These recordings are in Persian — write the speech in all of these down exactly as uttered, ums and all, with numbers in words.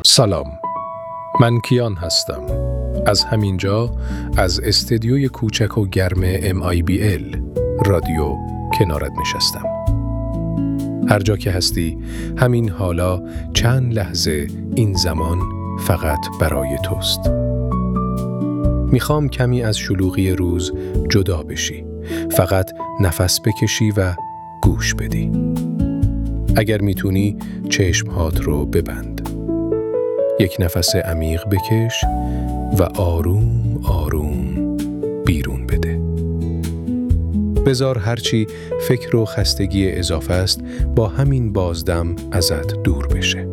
سلام، من کیان هستم. از همینجا از استدیوی کوچک و گرم ام آی بی ال رادیو کنارت نشستم. هر جا که هستی، همین حالا چند لحظه این زمان فقط برای توست. میخوام کمی از شلوغی روز جدا بشی، فقط نفس بکشی و گوش بدی. اگر میتونی چشمهات رو ببند. یک نفس عمیق بکش و آروم آروم بیرون بده. بذار هرچی فکر و خستگی اضافه است با همین بازدم ازت دور بشه.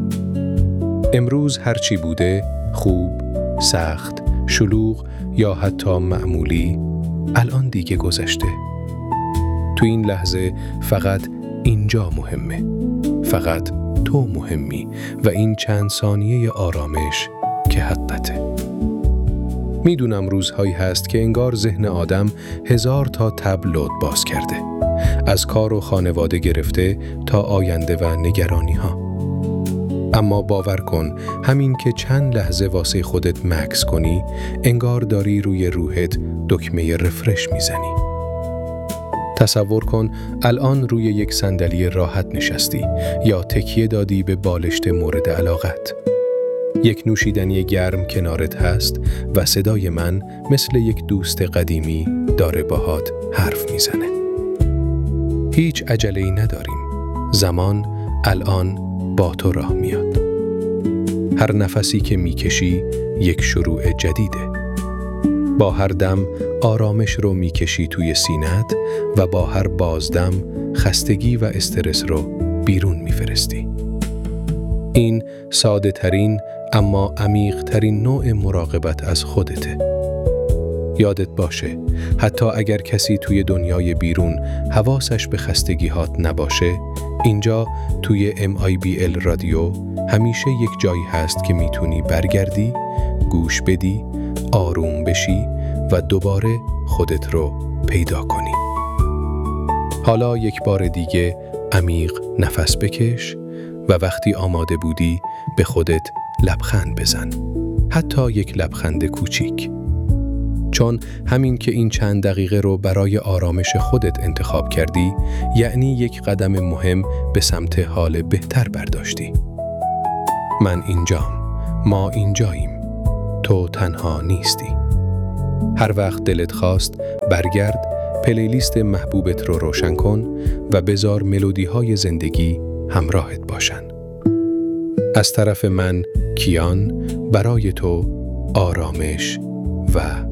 امروز هرچی بوده، خوب، سخت، شلوغ یا حتی معمولی، الان دیگه گذشته. تو این لحظه فقط اینجا مهمه. فقط تو مهمی و این چند ثانیه آرامش که حقته. میدونم روزهایی هست که انگار ذهن آدم هزار تا تب لود باز کرده. از کار و خانواده گرفته تا آینده و نگرانی ها. اما باور کن همین که چند لحظه واسه خودت مکث کنی، انگار داری روی روحت دکمه رفرش میزنی. تصور کن الان روی یک صندلی راحت نشستی یا تکیه دادی به بالشت مورد علاقت. یک نوشیدنی گرم کنارت هست و صدای من مثل یک دوست قدیمی داره باهات حرف میزنه. هیچ عجله‌ای نداریم. زمان الان با تو راه میاد. هر نفسی که میکشی یک شروع جدیده. با هر دم آرامش رو میکشی توی سینت و با هر بازدم خستگی و استرس رو بیرون میفرستی. این ساده ترین اما عمیق ترین نوع مراقبت از خودته. یادت باشه حتی اگر کسی توی دنیای بیرون حواسش به خستگی‌هات نباشه، اینجا توی ام آی بی ال رادیو همیشه یک جایی هست که میتونی برگردی، گوش بدی، آروم بشی و دوباره خودت رو پیدا کنی. حالا یک بار دیگه عمیق نفس بکش و وقتی آماده بودی به خودت لبخند بزن. حتی یک لبخند کوچیک. چون همین که این چند دقیقه رو برای آرامش خودت انتخاب کردی، یعنی یک قدم مهم به سمت حال بهتر برداشتی. من اینجام. ما اینجاییم. تو تنها نیستی. هر وقت دلت خواست برگرد، پلیلیست محبوبت رو روشن کن و بذار ملودی های زندگی همراهت باشن. از طرف من کیان، برای تو آرامش و